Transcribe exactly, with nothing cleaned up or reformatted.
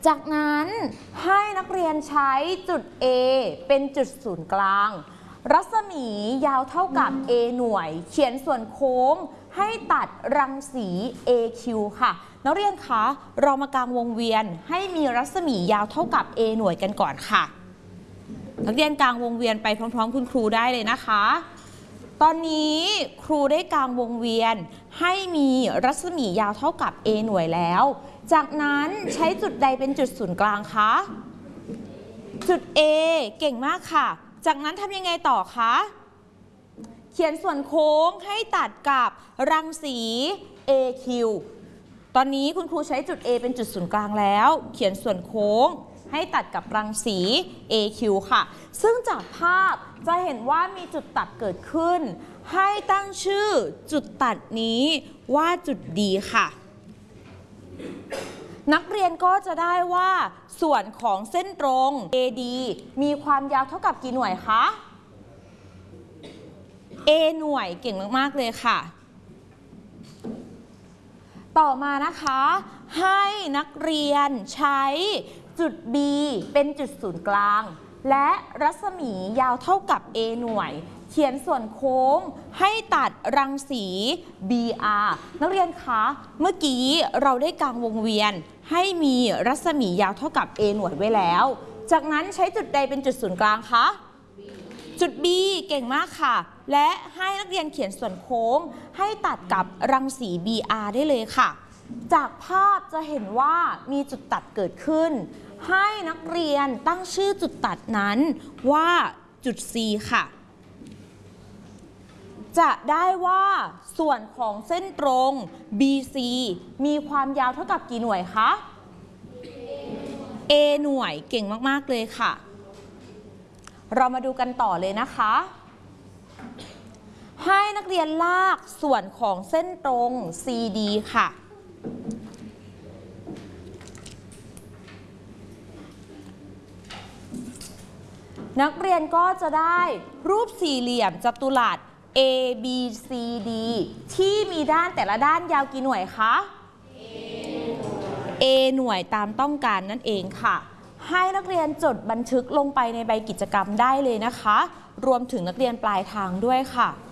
จากนั้นให้นักเรียนใช้จุด A เป็นจุดศูนย์กลางรัศมียาวเท่ากับ A หน่วยเขียนส่วนโค้งให้ตัดรังสี เอ คิว ค่ะนักเรียนคะเรามากางวงเวียนให้มีรัศมียาวเท่ากับ A หน่วยกันก่อนค่ะนักเรียนกางวงเวียนไปพร้อมๆคุณครูได้เลยนะคะตอนนี้ครูได้กางวงเวียนให้มีรัศมียาวเท่ากับ A หน่วยแล้วจากนั้นใช้จุดใดเป็นจุดศูนย์กลางคะจุด A เก่งมากค่ะจากนั้นทำยังไงต่อคะเขียนส่วนโค้งให้ตัดกับรังสี เอ คิว ตอนนี้คุณครูใช้จุด A เป็นจุดศูนย์กลางแล้วเขียนส่วนโค้งให้ตัดกับรังสี เอ คิว ค่ะซึ่งจากภาพจะเห็นว่ามีจุดตัดเกิดขึ้นให้ตั้งชื่อจุดตัดนี้ว่าจุด D ค่ะนักเรียนก็จะได้ว่าส่วนของเส้นตรง เอ ดี มีความยาวเท่ากับกี่หน่วยคะ A หน่วยเก่งมากๆเลยค่ะต่อมานะคะให้นักเรียนใช้จุด B เป็นจุดศูนย์กลางและรัศมียาวเท่ากับ A หน่วยเขียนส่วนโค้งให้ตัดรังสี บี อาร์ นักเรียนคะเมื่อกี้เราได้กางวงเวียนให้มีรัศมียาวเท่ากับ A หน่วยไว้แล้วจากนั้นใช้จุดใดเป็นจุดศูนย์กลางคะจุด B เก่งมากค่ะและให้นักเรียนเขียนส่วนโค้งให้ตัดกับรังสี บี อาร์ ได้เลยค่ะจากภาพจะเห็นว่ามีจุดตัดเกิดขึ้นให้นักเรียนตั้งชื่อจุดตัดนั้นว่าจุด C ค่ะจะได้ว่าส่วนของเส้นตรง บี ซี มีความยาวเท่ากับกี่หน่วยคะ A หน่วยเก่งมากๆเลยค่ะเรามาดูกันต่อเลยนะคะให้นักเรียนลากส่วนของเส้นตรง ซี ดี ค่ะนักเรียนก็จะได้รูปสี่เหลี่ยมจัตุรัส A B C D ที่มีด้านแต่ละด้านยาวกี่หน่วยคะ A หน่วยตามต้องการนั่นเองค่ะให้นักเรียนจดบันทึกลงไปในใบกิจกรรมได้เลยนะคะรวมถึงนักเรียนปลายทางด้วยค่ะ